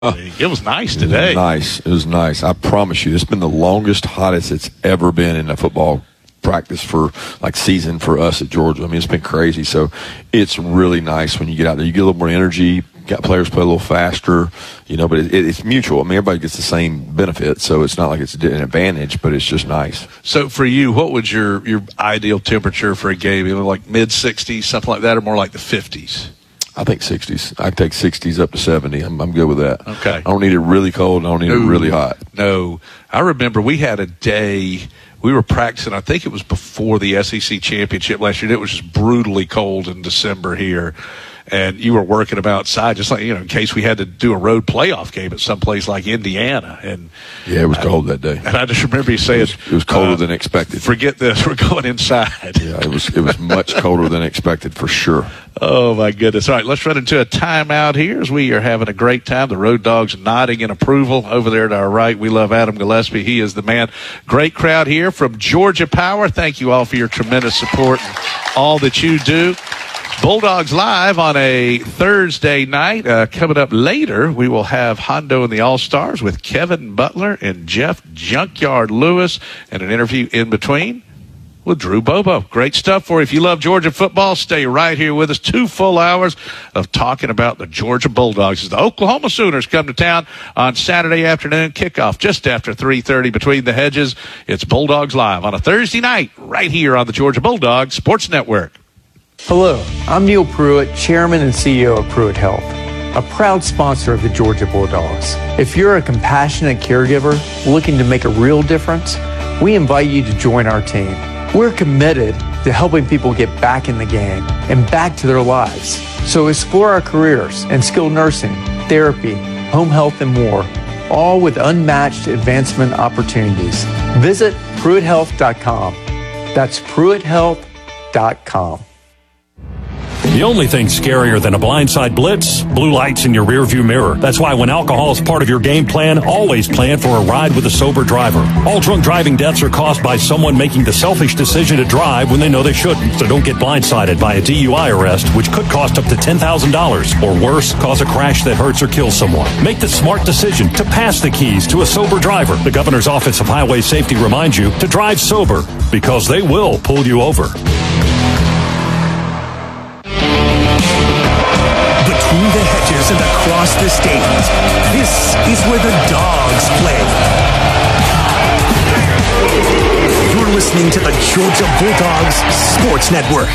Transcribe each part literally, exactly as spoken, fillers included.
It was nice today. It was nice. It was nice. I promise you, it's been the longest, hottest it's ever been in a football practice for like season for us at Georgia. I mean, it's been crazy. So it's really nice when you get out there. You get a little more energy. Got players play a little faster, you know, but it, it, it's mutual. I mean, everybody gets the same benefit, so it's not like it's an advantage, but it's just nice. So for you, what would your, your ideal temperature for a game? You know, like mid sixties, something like that, or more like the fifties? I think sixties. I take sixties up to seventy. I'm, I'm good with that. Okay. I don't need it really cold. I don't need no, it really hot. No. I remember we had a day we were practicing. I think it was before the S E C championship last year. It was just brutally cold in December here. And you were working them outside, just like, you know, in case we had to do a road playoff game at some place like Indiana. And yeah, it was cold that day. And I just remember you saying, it was, it was colder uh, than expected. Forget this, we're going inside. Yeah, it was it was much colder than expected for sure. Oh my goodness! All right, let's run into a timeout here as we are having a great time. The Road Dogs nodding in approval over there to our right. We love Adam Gillespie. He is the man. Great crowd here from Georgia Power. Thank you all for your tremendous support and all that you do. Bulldogs Live on a Thursday night. Uh, coming up later, we will have Hondo and the All-Stars with Kevin Butler and Jeff Junkyard Lewis, and an interview in between with Drew Bobo. Great stuff for you. If you love Georgia football, stay right here with us. Two full hours of talking about the Georgia Bulldogs as the Oklahoma Sooners come to town on Saturday afternoon. Kickoff just after three thirty between the hedges. It's Bulldogs Live on a Thursday night right here on the Georgia Bulldogs Sports Network. Hello, I'm Neil Pruitt, Chairman and C E O of Pruitt Health, a proud sponsor of the Georgia Bulldogs. If you're a compassionate caregiver looking to make a real difference, we invite you to join our team. We're committed to helping people get back in the game and back to their lives. So explore our careers in skilled nursing, therapy, home health, and more, all with unmatched advancement opportunities. Visit Pruitt Health dot com. That's Pruitt Health dot com. The only thing scarier than a blindside blitz, blue lights in your rearview mirror. That's why when alcohol is part of your game plan, always plan for a ride with a sober driver. All drunk driving deaths are caused by someone making the selfish decision to drive when they know they shouldn't. So don't get blindsided by a D U I arrest, which could cost up to ten thousand dollars, or worse, cause a crash that hurts or kills someone. Make the smart decision to pass the keys to a sober driver. The Governor's Office of Highway Safety reminds you to drive sober, because they will pull you over. Between the hedges and across the state, this is where the dogs play. You're listening to the Georgia Bulldogs Sports Network.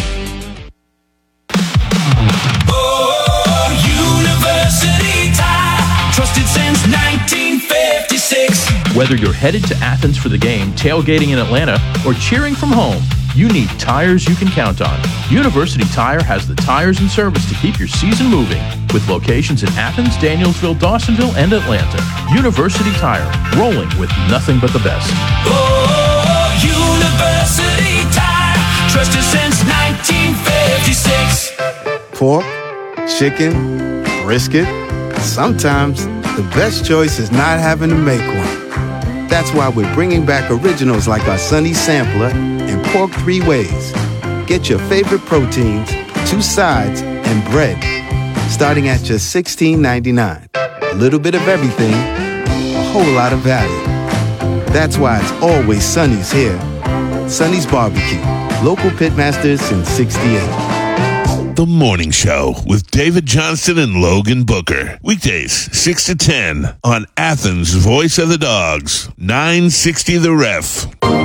Oh, University Tire, trusted since nineteen fifty-six. Whether you're headed to Athens for the game, tailgating in Atlanta, or cheering from home, you need tires you can count on. University Tire has the tires and service to keep your season moving, with locations in Athens, Danielsville, Dawsonville, and Atlanta. University Tire, rolling with nothing but the best. Oh, University Tire, trusted since nineteen fifty-six. Pork, chicken, brisket. Sometimes the best choice is not having to make one. That's why we're bringing back originals like our Sunny Sampler and Pork Three Ways. Get your favorite proteins, two sides, and bread, starting at just sixteen ninety-nine. A little bit of everything, a whole lot of value. That's why it's always Sunny's here. Sunny's Barbecue, local pitmasters since sixty-eight. The Morning Show with David Johnston and Logan Booker. Weekdays, six to ten on Athens' Voice of the Dogs, nine sixty The Ref.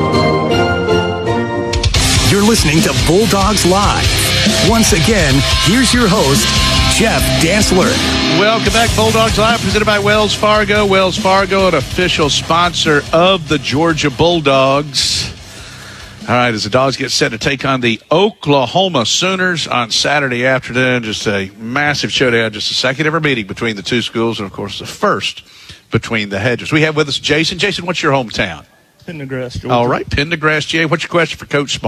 You're listening to Bulldogs Live. Once again, here's your host, Jeff Dansler. Welcome back, Bulldogs Live, presented by Wells Fargo. Wells Fargo, an official sponsor of the Georgia Bulldogs. All right, as the Dogs get set to take on the Oklahoma Sooners on Saturday afternoon, just a massive showdown, just the second ever meeting between the two schools, and, of course, the first between the hedges. We have with us Jason. Jason, what's your hometown? Pendergrass, Georgia. All right, Pendergrass, Jay. What's your question for Coach Smart?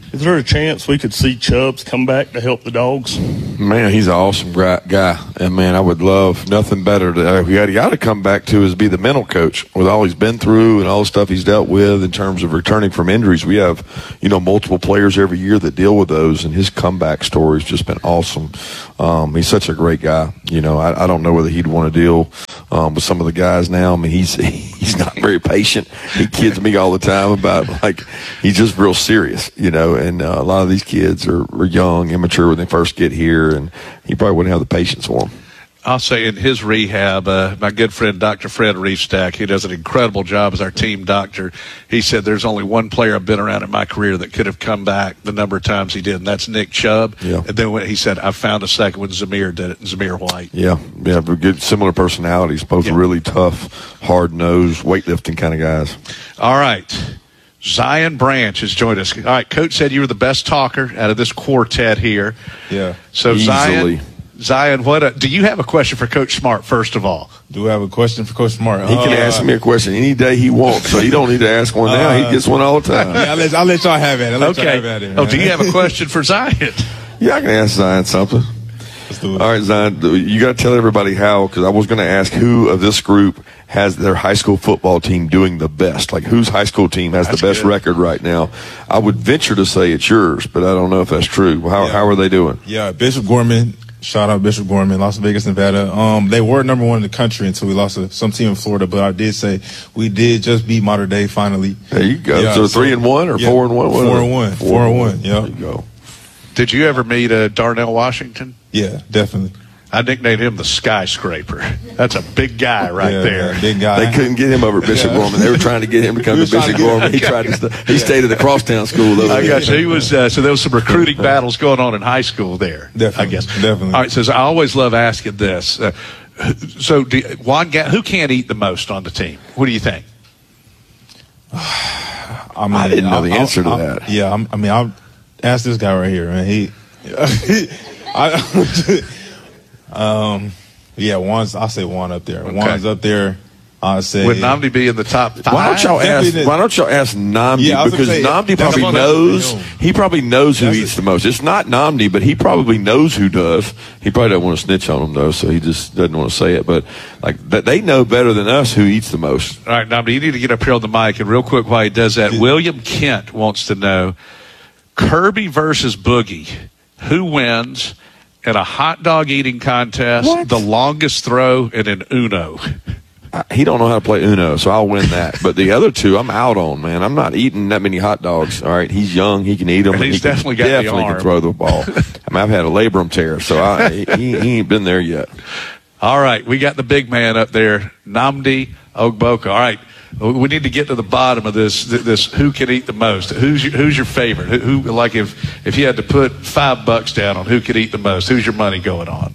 Is there a chance we could see Chubbs come back to help the Dogs? Man, he's an awesome guy. And, man, I would love nothing better to we got, got to come back to is be the mental coach with all he's been through and all the stuff he's dealt with in terms of returning from injuries. We have, you know, multiple players every year that deal with those, and his comeback story has just been awesome. Um, he's such a great guy. You know, I, I don't know whether he'd want to deal um, with some of the guys now. I mean, he's he's not very patient. He kids me all the time about, like, he's just real serious, you know, and uh, a lot of these kids are, are young, immature when they first get here, and he probably wouldn't have the patience for them. I'll say in his rehab, uh, my good friend Doctor Fred Reefstack, he does an incredible job as our team doctor. He said there's only one player I've been around in my career that could have come back the number of times he did, and that's Nick Chubb. Yeah. And then when he said, I found a second when Zamir did it, and Zamir White. Yeah, yeah, but good, similar personalities, both Yeah. really tough, hard-nosed, weightlifting kind of guys. All right. Zion Branch has joined us. All right, Coach said you were the best talker out of this quartet here. Yeah. So Easily. Zion, Zion, what a, do you have a question for Coach Smart, first of all? Do I have a question for Coach Smart? He can uh, ask me a question any day he wants, so he don't need to ask one now. Uh, He gets one all the time. Yeah, I'll let, I'll let y'all have it. I'll let y'all Okay. have at it, Oh, do man. you have a question for Zion? Yeah, I can ask Zion something. Let's do it. All right, Zion, you got to tell everybody how, because I was going to ask who of this group has their high school football team doing the best. Like, whose high school team has That's the best good. record right now? I would venture to say it's yours, but I don't know if that's true. How, Yeah. how are they doing? Yeah, Bishop Gorman. Shout out Bishop Gorman, Las Vegas, Nevada. Um, they were number one in the country until we lost to some team in Florida. But I did say we did just beat Mater Dei finally. There you go. Yeah, so three and one or yeah, four and one? What Four are and they? one. Four and one. Yeah. There you go. Did you ever meet uh, Darnell Washington? Yeah, definitely. I nicknamed him the skyscraper. That's a big guy right Yeah, there. man, big guy. They couldn't get him over at Bishop Yeah. Gorman. They were trying to get him to come He to was trying Bishop to get- Gorman. He tried to. St- he stayed at the Crosstown School. Over I there. got you. He was uh, so there was some recruiting battles going on in high school there. Definitely, I guess definitely. All right. So I always love asking this. Uh, so do, Juan, Ga- who can't eat the most on the team? What do you think? I, mean, I didn't know the I'll- answer to I'll- that. Yeah, I'm, I mean, I'll ask this guy right here, man. He, I, um, yeah, Juan's. I say Juan up there. Okay. Juan's up there. I say. Would Namdi be in the top five? Why don't y'all ask? Definitely. Why don't y'all ask Namdi? Yeah, I was because gonna say, Namdi that's probably the one that- knows. you know. He probably knows who That's eats it. the most. It's not Namdi, but he probably knows who does. He probably doesn't want to snitch on him though, so he just doesn't want to say it. But like that, they know better than us who eats the most. All right, Namdi, you need to get up here on the mic. And real quick, while he does that, William Kent wants to know Kirby versus Boogie. Who wins in a hot dog eating contest, What? the longest throw, and an Uno? I, he don't know how to play Uno, so I'll win that. But the other two, I'm out on, man. I'm not eating that many hot dogs. All right, he's young, he can eat them. And and he's he can- definitely got the definitely arm. can throw the ball. I mean, I've had a labrum tear, so I, he, he ain't been there yet. All right, we got the big man up there, Namdi Ogboka. All right, we need to get to the bottom of this. This who can eat the most? Who's your, who's your favorite? Who, who like if if you had to put five bucks down on who could eat the most? Who's your money going on?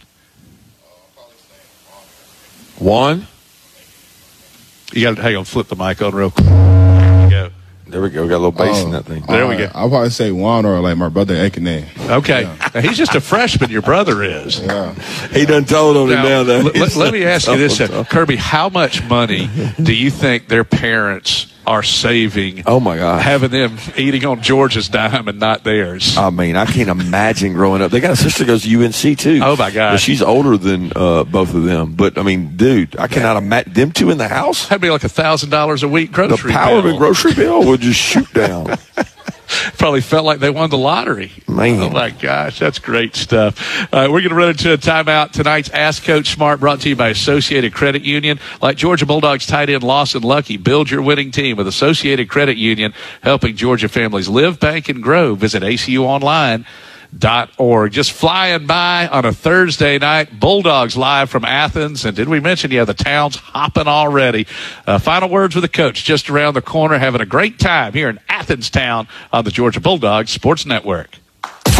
Juan? You got to hang on, flip the mic on real quick. There you go. There we go. Got a little bass in Oh, that thing. There we uh, go. I'll probably say Juan or like my brother Ekene. Okay, now, he's just a freshman. Your brother is. Yeah. He done told on him Now, now. That let, let- let me ask you this, uh, Kirby. How much money do you think their parents are saving? Oh my God! Having them eating on Georgia's dime and not theirs. I mean, I can't imagine growing up. They got a sister that goes to U N C too. Oh, my gosh. But she's older than uh, both of them. But I mean, dude, I cannot imagine them two in the house. That'd be like a thousand dollars a week The grocery power of bill. a grocery bill would just shoot down. Probably felt like they won the lottery. Man. Oh my gosh, that's great stuff. Uh, we're going to run into a timeout. Tonight's Ask Coach Smart brought to you by Associated Credit Union. Like Georgia Bulldogs tight end Lawson Lucky, build your winning team with Associated Credit Union, helping Georgia families live, bank, and grow. Visit A C U online dot org. Just flying by on a Thursday night. Bulldogs live from Athens. And did we mention, yeah, the town's hopping already. Uh, final words with the coach just around the corner. Having a great time here in Athens town on the Georgia Bulldogs Sports Network.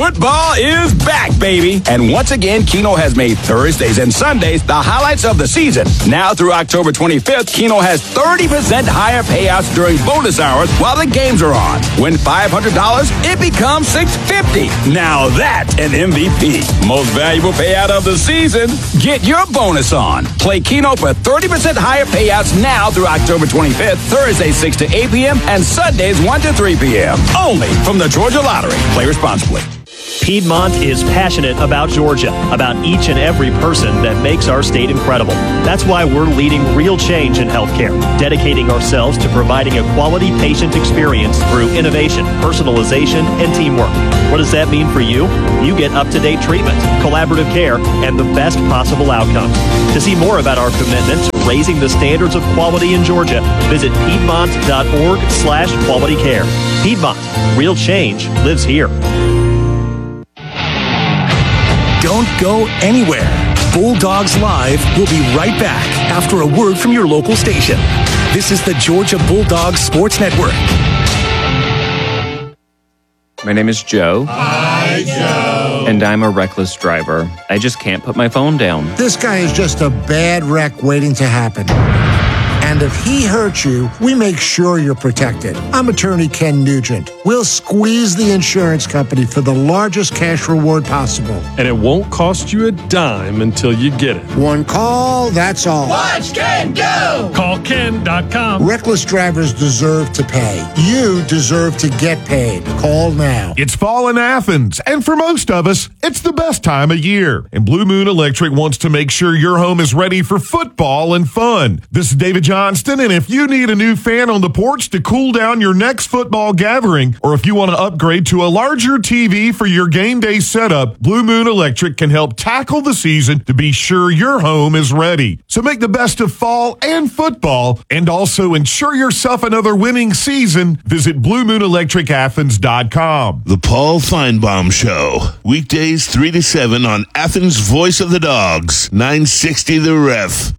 Football is back, baby. And once again, Keno has made Thursdays and Sundays the highlights of the season. Now through October twenty-fifth, Keno has thirty percent higher payouts during bonus hours while the games are on. Win five hundred dollars, it becomes six hundred fifty dollars. Now that's an M V P. Most valuable payout of the season. Get your bonus on. Play Keno for thirty percent higher payouts now through October twenty-fifth, Thursdays six to eight p.m. and Sundays one to three p.m. Only from the Georgia Lottery. Play responsibly. Piedmont is passionate about Georgia, about each and every person that makes our state incredible. That's why we're leading real change in healthcare, dedicating ourselves to providing a quality patient experience through innovation, personalization, and teamwork. What does that mean for you? You get up-to-date treatment, collaborative care, and the best possible outcomes. To see more about our commitment to raising the standards of quality in Georgia, visit piedmont.org slash quality care. Piedmont, real change lives here. Don't go anywhere. Bulldogs Live will be right back after a word from your local station. This is the Georgia Bulldogs Sports Network. My name is Joe. Hi, Joe. And I'm a reckless driver. I just can't put my phone down. This guy is just a bad wreck waiting to happen. And if he hurts you, we make sure you're protected. I'm attorney Ken Nugent. We'll squeeze the insurance company for the largest cash reward possible. And it won't cost you a dime until you get it. One call, that's all. Watch Ken go! Call Ken dot com. Reckless drivers deserve to pay. You deserve to get paid. Call now. It's fall in Athens, and for most of us, it's the best time of year. And Blue Moon Electric wants to make sure your home is ready for football and fun. This is David Johnston, and if you need a new fan on the porch to cool down your next football gathering, or if you want to upgrade to a larger T V for your game day setup, Blue Moon Electric can help tackle the season to be sure your home is ready. So make the best of fall and football, and also ensure yourself another winning season. Visit blue moon electric athens dot com. The Paul Feinbaum Show. Weekdays three to seven on Athens' Voice of the Dogs. nine sixty The Ref.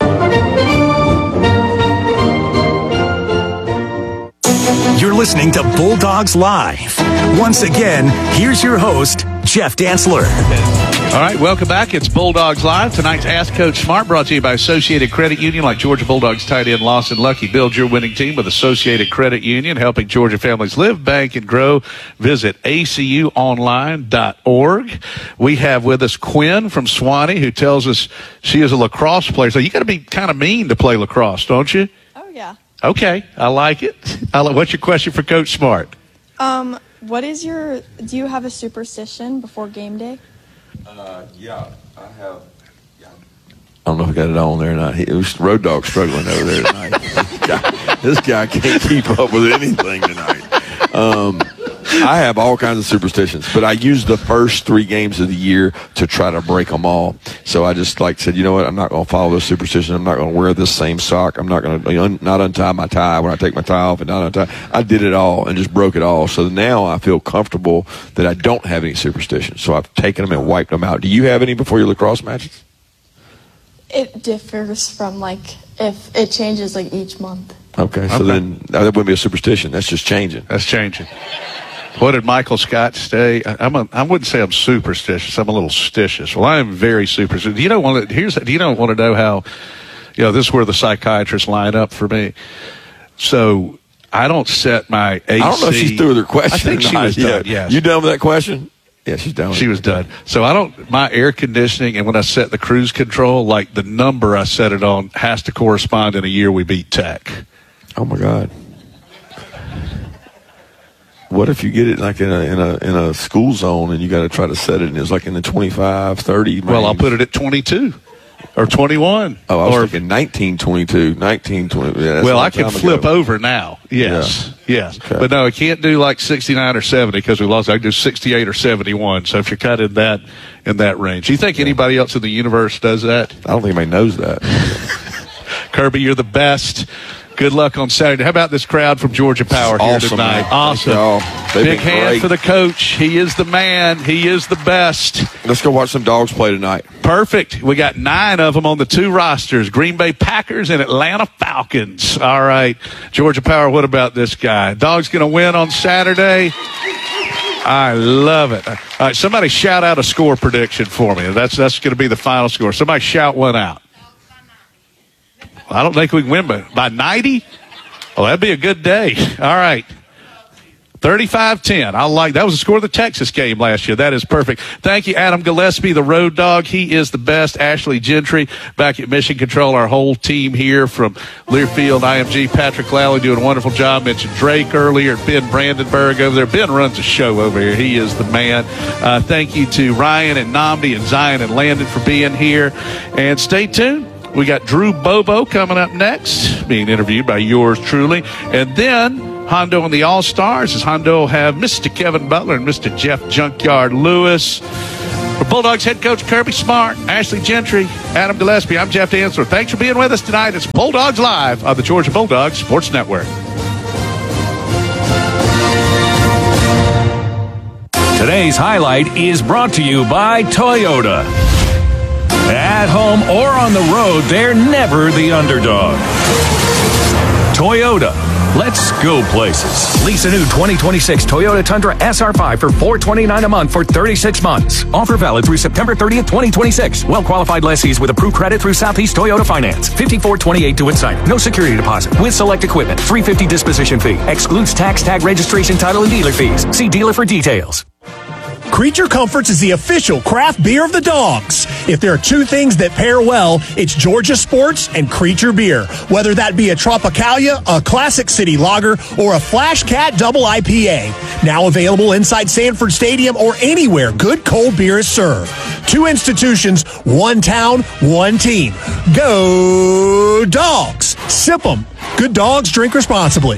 You're listening to Bulldogs Live. Once again, here's your host, Jeff Dantzler. All right, welcome back. It's Bulldogs Live. Tonight's Ask Coach Smart brought to you by Associated Credit Union. Like Georgia Bulldogs tight end Lawson Lucky. Build your winning team with Associated Credit Union, helping Georgia families live, bank, and grow. Visit A C U online dot org. We have with us Quinn from Swanee, who tells us she is a lacrosse player. So you got to be kind of mean to play lacrosse, don't you? Oh, yeah. Okay, I like it. I like, what's your question for Coach Smart? Um, what is your, do you have a superstition before game day? Uh, yeah, I have. Yeah. I don't know if I got it on there or not. He, it was Road Dog struggling over there tonight. this, guy, this guy can't keep up with anything tonight. Um, I have all kinds of superstitions, but I use the first three games of the year to try to break them all. So I just like said, you know what? I'm not going to follow those superstitions. I'm not going to wear this same sock. I'm not going to un, not untie my tie when I take my tie off and not untie. I did it all and just broke it all. So now I feel comfortable that I don't have any superstitions. So I've taken them and wiped them out. Do you have any before your lacrosse matches? It differs from, like, if it changes, like, each month. Okay, so Okay. then that wouldn't be a superstition. That's just changing. That's changing. What did Michael Scott say? I- I'm a, I wouldn't say I'm superstitious. I'm a little stitious. Well, I am very superstitious. You don't want to. Here's. You don't want to know how. You know, this is where the psychiatrists line up for me. So I don't set my A C. I don't know if she's through with her question. I think or she not. was Yeah. done. Yes. You done with that question? Yeah, she's done with She it. was done. So I don't. My air conditioning and when I set the cruise control, like the number I set it on has to correspond in a year we beat Tech. Oh my God. What if you get it like in a in a in a school zone and you got to try to set it and it's like in the twenty-five, thirty range? Well, I'll put it at twenty-two or twenty-one. Oh, I was or, thinking nineteen twenty-two, nineteen twenty. Yeah, that's a well, long I can time flip ago. over now. Yes, Yeah. yes. Okay. But no, I can't do like sixty-nine or seventy because we lost. I can do sixty-eight or seventy-one. So if you're kind of in that in that range, do you think anybody else in the universe does that? I don't think anybody knows that. Kirby, you're the best. Good luck on Saturday. How about this crowd from Georgia Power here Awesome, tonight? man. Awesome. Thank y'all. They've Big been hand great. for the coach. He is the man. He is the best. Let's go watch some dogs play tonight. Perfect. We got nine of them on the two rosters, Green Bay Packers and Atlanta Falcons. All right. Georgia Power, what about this guy? Dog's going to win on Saturday. I love it. All right, somebody shout out a score prediction for me. That's that's going to be the final score. Somebody shout one out. I don't think we can win by, by ninety. Oh, that'd be a good day. All right. thirty-five ten. I like that. Was the score of the Texas game last year. That is perfect. Thank you, Adam Gillespie, the road dog. He is the best. Ashley Gentry back at Mission Control. Our whole team here from Learfield, I M G, Patrick Lally doing a wonderful job. Mentioned Drake earlier, Ben Brandenburg over there. Ben runs a show over here. He is the man. Uh, thank you to Ryan and Namdi and Zion and Landon for being here. And stay tuned. We got Drew Bobo coming up next, being interviewed by yours truly. And then Hondo and the All-Stars, as Hondo will have Mister Kevin Butler and Mister Jeff Junkyard Lewis. For Bulldogs head coach Kirby Smart, Ashley Gentry, Adam Gillespie, I'm Jeff Dantzler. Thanks for being with us tonight. It's Bulldogs Live on the Georgia Bulldogs Sports Network. Today's highlight is brought to you by Toyota. At home or on the road, they're never the underdog. Toyota. Let's go places. Lease a new twenty twenty-six Toyota Tundra S R five for four hundred twenty-nine dollars a month for thirty-six months. Offer valid through September thirtieth, twenty twenty-six. Well-qualified lessees with approved credit through Southeast Toyota Finance. fifty-four twenty-eight due at site. No security deposit. With select equipment. three hundred fifty dollars disposition fee. Excludes tax, tag registration, title, and dealer fees. See dealer for details. Creature Comforts is the official craft beer of the Dogs. If there are two things that pair well, it's Georgia Sports and Creature Beer. Whether that be a Tropicalia, a Classic City Lager, or a Flash Cat Double I P A. Now available inside Sanford Stadium or anywhere good cold beer is served. Two institutions, one town, one team. Go Dogs! Sip 'em. Good dogs drink responsibly.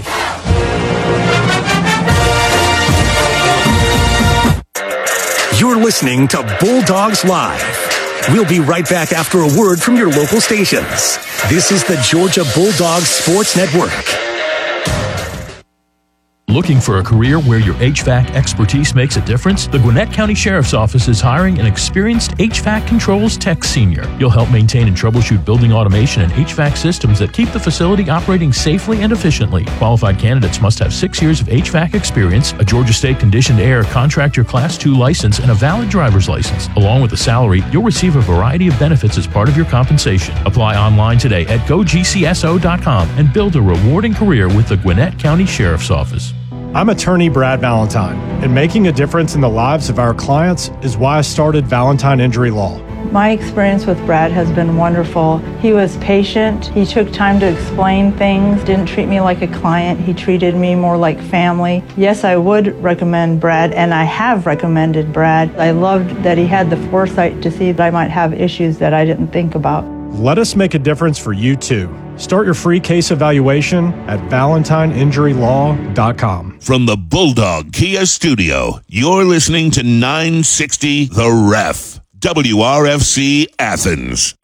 You're listening to Bulldogs Live. We'll be right back after a word from your local stations. This is the Georgia Bulldogs Sports Network. Looking for a career where your H V A C expertise makes a difference? The Gwinnett County Sheriff's Office is hiring an experienced H V A C controls tech senior. You'll help maintain and troubleshoot building automation and H V A C systems that keep the facility operating safely and efficiently. Qualified candidates must have six years of H V A C experience, a Georgia State Conditioned Air Contractor Class two license, and a valid driver's license. Along with the salary, you'll receive a variety of benefits as part of your compensation. Apply online today at go G C S O dot com and build a rewarding career with the Gwinnett County Sheriff's Office. I'm attorney Brad Valentine, and making a difference in the lives of our clients is why I started Valentine Injury Law. My experience with Brad has been wonderful. He was patient. He took time to explain things, didn't treat me like a client. He treated me more like family. Yes, I would recommend Brad, and I have recommended Brad. I loved that he had the foresight to see that I might have issues that I didn't think about. Let us make a difference for you too. Start your free case evaluation at valentine injury law dot com. From the Bulldog Kia Studio, you're listening to nine sixty The Ref, W R F C Athens.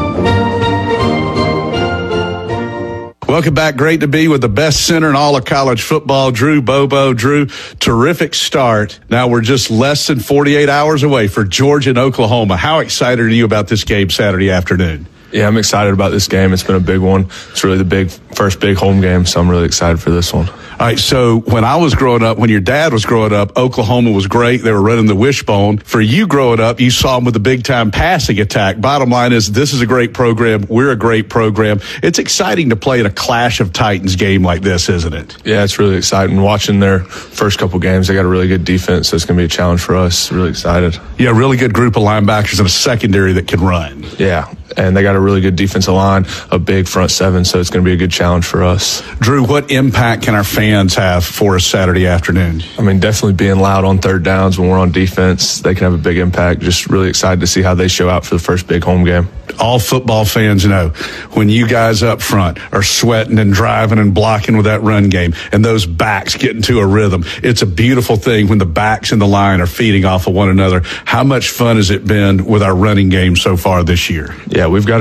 Welcome back. Great to be with the best center in all of college football, Drew Bobo. Drew, terrific start. Now we're just less than forty-eight hours away for Georgia and Oklahoma. How excited are you about this game Saturday afternoon? Yeah, I'm excited about this game. It's been a big one. It's really the big first big home game, so I'm really excited for this one. All right, so when I was growing up, when your dad was growing up, Oklahoma was great. They were running the wishbone. For you growing up, you saw them with the big-time passing attack. Bottom line is this is a great program. We're a great program. It's exciting to play in a Clash of Titans game like this, isn't it? Yeah, it's really exciting. Watching their first couple games, they got a really good defense, so it's going to be a challenge for us. Really excited. Yeah, really good group of linebackers and a secondary that can run. Yeah, and they got a really good defensive line, a big front seven, so it's going to be a good challenge for us. Drew, what impact can our fans have for us Saturday afternoon? I mean, definitely being loud on third downs when we're on defense, they can have a big impact. Just really excited to see how they show out for the first big home game. All football fans know when you guys up front are sweating and driving and blocking with that run game and those backs get into a rhythm, it's a beautiful thing when the backs and the line are feeding off of one another. How much fun has it been with our running game so far this year? Yeah, we've got a great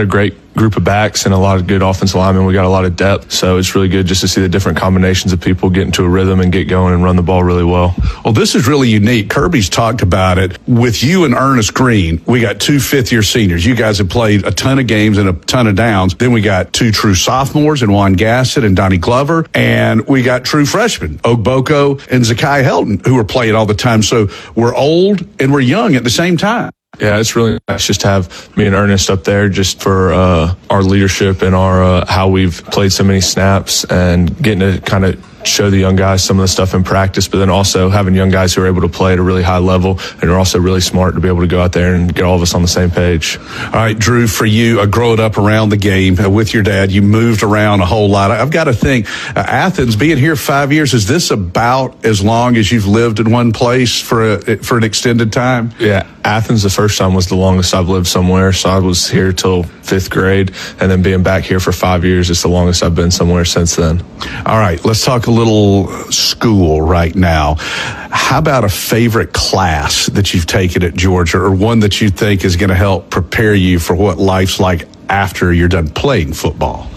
group of backs and a lot of good offensive linemen. We got a lot of depth, so it's really good just to see the different combinations of people get into a rhythm and get going and run the ball really well. Well, this is really unique. Kirby's talked about it. With you and Ernest Green, we got two fifth-year seniors. You guys have played a ton of games and a ton of downs. Then we got two true sophomores in Juan Gassett and Donnie Glover, and we got true freshmen, Ogboko and Zakai Helton, who are playing all the time. So we're old and we're young at the same time. Yeah, it's really nice just to have me and Ernest up there just for uh, our leadership and our uh, how we've played so many snaps and getting to kind of show the young guys some of the stuff in practice, but then also having young guys who are able to play at a really high level and are also really smart to be able to go out there and get all of us on the same page. All right, Drew, for you, uh, growing up around the game uh, with your dad, you moved around a whole lot. I've got to think, uh, Athens, being here five years, is this about as long as you've lived in one place for a, for an extended time? Yeah, Athens the first time was the longest I've lived somewhere, so I was here till fifth grade, and then being back here for five years is the longest I've been somewhere since then. All right, let's talk a little school right now. How about a favorite class that you've taken at Georgia, or one that you think is going to help prepare you for what life's like after you're done playing football?